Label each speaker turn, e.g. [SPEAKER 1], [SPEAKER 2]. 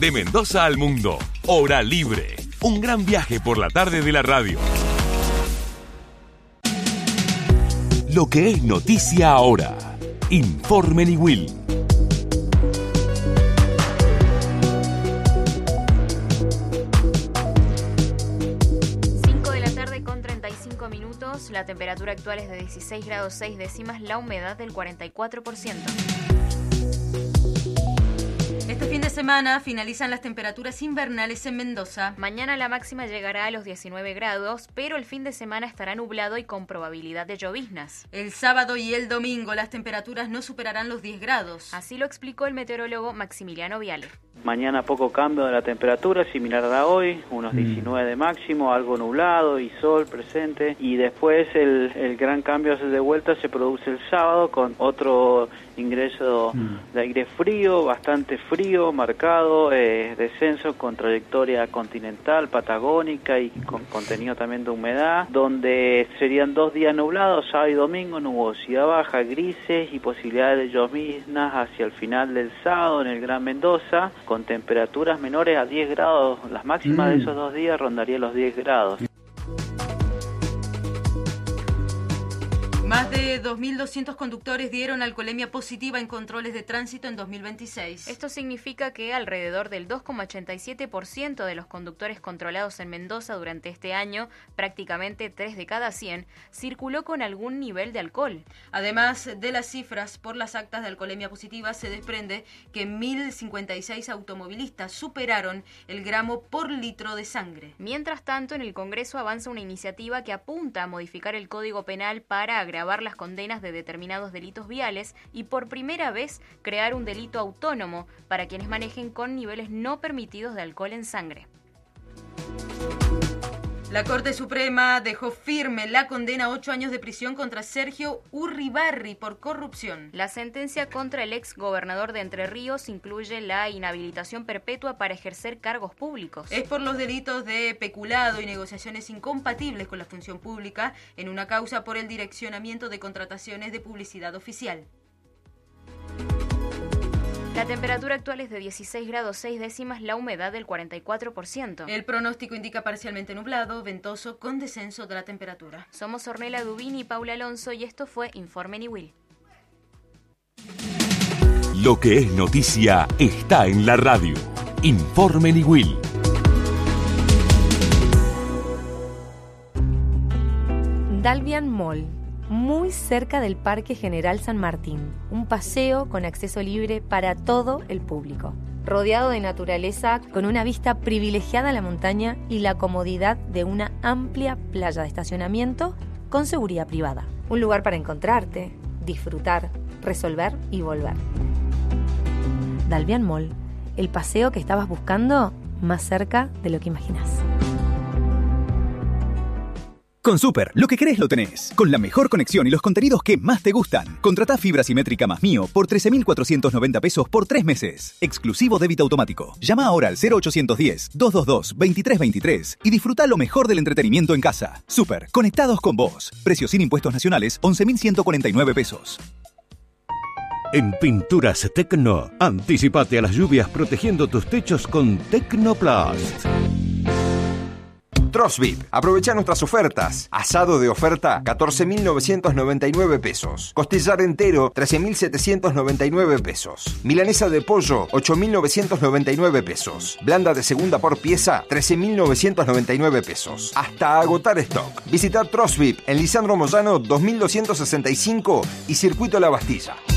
[SPEAKER 1] De Mendoza al mundo, Hora Libre. Un gran viaje por la tarde de la radio. Lo que es noticia ahora. Informe Niwil.
[SPEAKER 2] 5 de la tarde con 35 minutos. La temperatura actual es de 16 grados 6 décimas. La humedad del 44%.
[SPEAKER 3] Este fin de semana finalizan las temperaturas invernales en Mendoza.
[SPEAKER 2] Mañana la máxima llegará a los 19 grados, pero el fin de semana estará nublado y con probabilidad de lloviznas.
[SPEAKER 3] El sábado y el domingo las temperaturas no superarán los 10 grados.
[SPEAKER 2] Así lo explicó el meteorólogo Maximiliano Viale.
[SPEAKER 4] Mañana poco cambio de la temperatura, similar a hoy, unos 19 de máximo, algo nublado y sol presente. Y después el gran cambio de vuelta se produce el sábado con otro ingreso de aire frío, bastante frío, marcado, descenso con trayectoria continental, patagónica y con contenido también de humedad, donde serían 2 días nublados, sábado y domingo, nubosidad baja, grises y posibilidades de lloviznas hacia el final del sábado en el Gran Mendoza, con temperaturas menores a 10 grados. Las máximas de esos 2 días rondarían los 10 grados.
[SPEAKER 3] Más de 2.200 conductores dieron alcoholemia positiva en controles de tránsito en 2026.
[SPEAKER 2] Esto significa que alrededor del 2,87% de los conductores controlados en Mendoza durante este año, prácticamente 3 de cada 100, circuló con algún nivel de alcohol.
[SPEAKER 3] Además de las cifras por las actas de alcoholemia positiva, se desprende que 1.056 automovilistas superaron el gramo por litro de sangre.
[SPEAKER 2] Mientras tanto, en el Congreso avanza una iniciativa que apunta a modificar el Código Penal para agravar las condenas de determinados delitos viales y por primera vez crear un delito autónomo para quienes manejen con niveles no permitidos de alcohol en sangre.
[SPEAKER 3] La Corte Suprema dejó firme la condena a 8 años de prisión contra Sergio Urribarri por corrupción.
[SPEAKER 2] La sentencia contra el ex gobernador de Entre Ríos incluye la inhabilitación perpetua para ejercer cargos públicos.
[SPEAKER 3] Es por los delitos de peculado y negociaciones incompatibles con la función pública en una causa por el direccionamiento de contrataciones de publicidad oficial.
[SPEAKER 2] La temperatura actual es de 16 grados 6 décimas, la humedad del 44%.
[SPEAKER 3] El pronóstico indica parcialmente nublado, ventoso, con descenso de la temperatura.
[SPEAKER 2] Somos Ornella Dubini y Paula Alonso y esto fue Informe Niwil.
[SPEAKER 1] Lo que es noticia está en la radio. Informe Niwil.
[SPEAKER 5] Dalvian Mall, muy cerca del Parque General San Martín, un paseo con acceso libre para todo el público, rodeado de naturaleza con una vista privilegiada a la montaña y la comodidad de una amplia playa de estacionamiento con seguridad privada. Un lugar para encontrarte, disfrutar, resolver y volver. Dalvian Mall, el paseo que estabas buscando más cerca de lo que imaginas.
[SPEAKER 6] Con Super, lo que querés lo tenés. Con la mejor conexión y los contenidos que más te gustan. Contratá fibra simétrica más Mío por 13.490 pesos por 3 meses. Exclusivo débito automático. Llama ahora al 0810-222-2323 y disfruta lo mejor del entretenimiento en casa. Super, conectados con vos. Precio sin impuestos nacionales, 11.149 pesos.
[SPEAKER 7] En Pinturas Tecno, anticipate a las lluvias protegiendo tus techos con Tecnoplast.
[SPEAKER 8] Trosvip. Aprovecha nuestras ofertas. Asado de oferta, 14.999 pesos. Costillar entero, 13.799 pesos. Milanesa de pollo, 8.999 pesos. Blanda de segunda por pieza, 13.999 pesos. Hasta agotar stock. Visita Trosvip en Lisandro Moyano 2265 y Circuito La Bastilla.